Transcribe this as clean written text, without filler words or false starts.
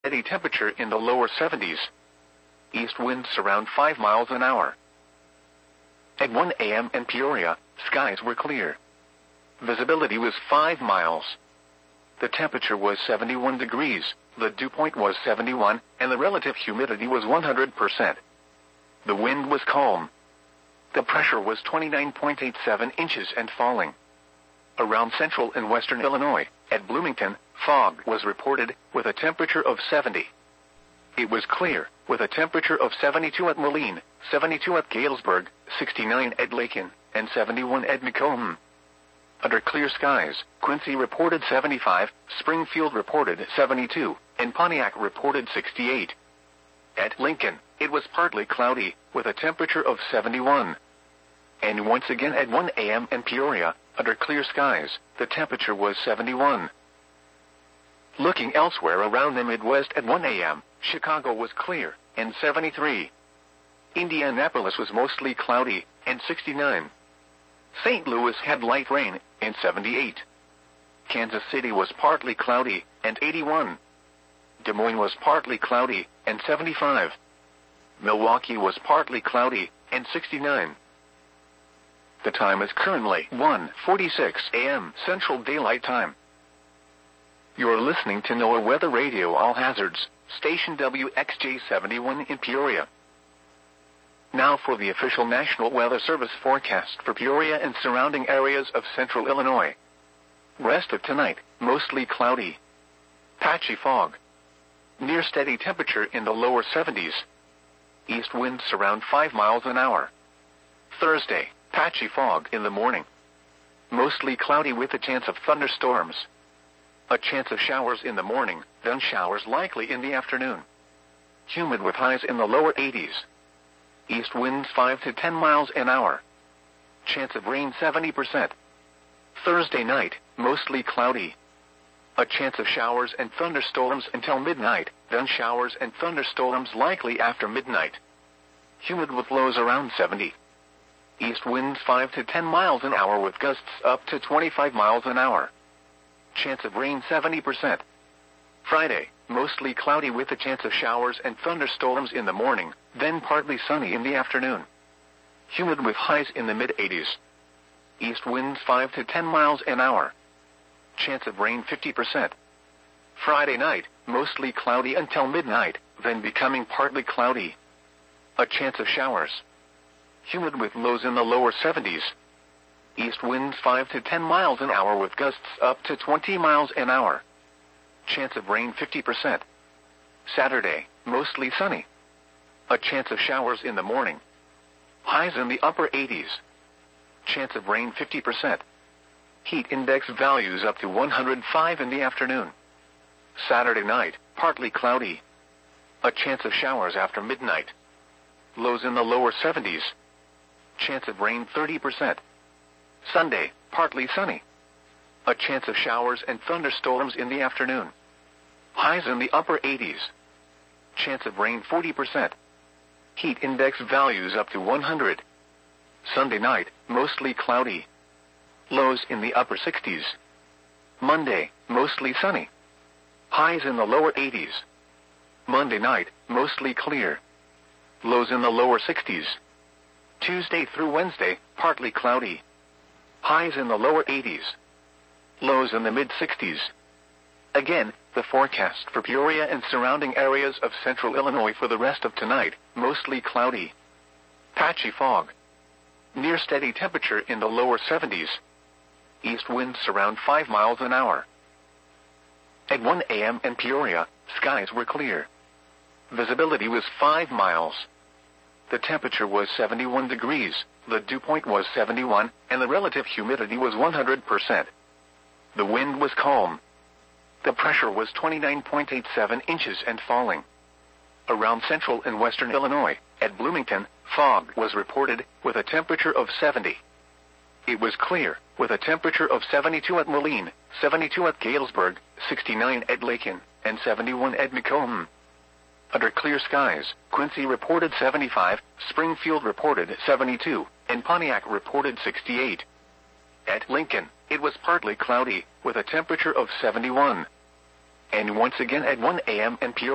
Steady temperature in the lower 70s. East winds around 5 miles an hour. At 1 a.m. in Peoria, skies were clear. Visibility was 5 miles. The temperature was 71 degrees, the dew point was 71, and the relative humidity was 100%. The wind was calm. The pressure was 29.87 inches and falling. Around central and western Illinois, at Bloomington, fog was reported, with a temperature of 70. It was clear, with a temperature of 72 at Moline, 72 at Galesburg, 69 at Lakin, and 71 at Macomb. Under clear skies, Quincy reported 75, Springfield reported 72, and Pontiac reported 68. At Lincoln, it was partly cloudy, with a temperature of 71. And once again at 1 a.m. in Peoria, under clear skies, the temperature was 71. Looking elsewhere around the Midwest at 1 a.m., Chicago was clear, and 73. Indianapolis was mostly cloudy, and 69. St. Louis had light rain, and 78. Kansas City was partly cloudy, and 81. Des Moines was partly cloudy, and 75. Milwaukee was partly cloudy, and 69. The time is currently 1:46 a.m. Central Daylight Time. You're listening to NOAA Weather Radio All Hazards, station WXJ71 in Peoria. Now for the official National Weather Service forecast for Peoria and surrounding areas of central Illinois. Rest of tonight, mostly cloudy. Patchy fog. Near steady temperature in the lower 70s. East winds around 5 miles an hour. Thursday, patchy fog in the morning. Mostly cloudy with a chance of thunderstorms. A chance of showers in the morning, then showers likely in the afternoon. Humid with highs in the lower 80s. East winds 5 to 10 miles an hour. Chance of rain 70%. Thursday night, mostly cloudy. A chance of showers and thunderstorms until midnight, then showers and thunderstorms likely after midnight. Humid with lows around 70. East winds 5 to 10 miles an hour with gusts up to 25 miles an hour. Chance of rain 70%. Friday, mostly cloudy with a chance of showers and thunderstorms in the morning, then partly sunny in the afternoon. Humid with highs in the mid-80s. East winds 5 to 10 miles an hour. Chance of rain 50%. Friday night, mostly cloudy until midnight, then becoming partly cloudy. A chance of showers. Humid with lows in the lower 70s. East winds 5 to 10 miles an hour with gusts up to 20 miles an hour. Chance of rain 50%. Saturday, mostly sunny. A chance of showers in the morning. Highs in the upper 80s. Chance of rain 50%. Heat index values up to 105 in the afternoon. Saturday night, partly cloudy. A chance of showers after midnight. Lows in the lower 70s. Chance of rain 30%. Sunday, partly sunny. A chance of showers and thunderstorms in the afternoon. Highs in the upper 80s. Chance of rain 40%. Heat index values up to 100. Sunday night, mostly cloudy. Lows in the upper 60s. Monday, mostly sunny. Highs in the lower 80s. Monday night, mostly clear. Lows in the lower 60s. Tuesday through Wednesday, partly cloudy. Highs in the lower 80s. Lows in the mid-60s. Again, the forecast for Peoria and surrounding areas of central Illinois for the rest of tonight, mostly cloudy. Patchy fog. Near steady temperature in the lower 70s. East winds around 5 miles an hour. At 1 a.m. in Peoria, skies were clear. Visibility was 5 miles. The temperature was 71 degrees, the dew point was 71, and the relative humidity was 100%. The wind was calm. The pressure was 29.87 inches and falling. Around central and western Illinois, at Bloomington, fog was reported, with a temperature of 70. It was clear, with a temperature of 72 at Moline, 72 at Galesburg, 69 at Lakin, and 71 at Macomb. Under clear skies, Quincy reported 75, Springfield reported 72, and Pontiac reported 68. At Lincoln, it was partly cloudy, with a temperature of 71. And once again at 1 a.m. in Peoria.